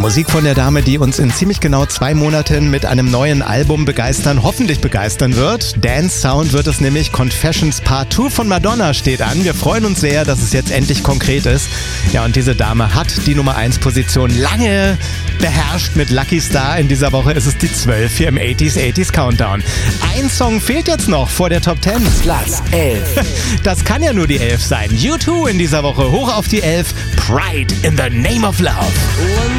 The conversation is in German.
Musik von der Dame, die uns in ziemlich genau 2 Monaten mit einem neuen Album hoffentlich begeistern wird. Dance Sound wird es nämlich. Confessions Part 2 von Madonna steht an. Wir freuen uns sehr, dass es jetzt endlich konkret ist. Ja, und diese Dame hat die Nummer 1 Position lange beherrscht mit Lucky Star. In dieser Woche ist es die 12 hier im 80s Countdown. Ein Song fehlt jetzt noch vor der Top 10. Platz 11. Das kann ja nur die 11 sein. U2 in dieser Woche hoch auf die 11. Pride in the Name of Love.